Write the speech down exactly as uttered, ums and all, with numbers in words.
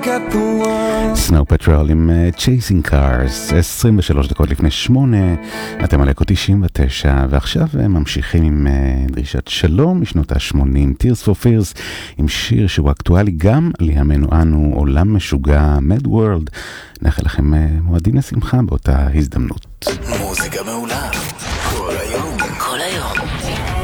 at the one. סנואו פטרול עם Chasing Cars, עשרים ושלוש דקות לפני שמונה, אתם על אקו תשעים ותשע, ועכשיו ממשיכים עם דרישת שלום משנות ה-שמונים, Tears for Fears, עם שיר שהוא אקטואלי גם לימינו אנו, עולם משוגע, Mad World. נאחל לכם מועדים לשמחה באותה הזדמנות. מוזיקה מעולה, כל היום, כל היום.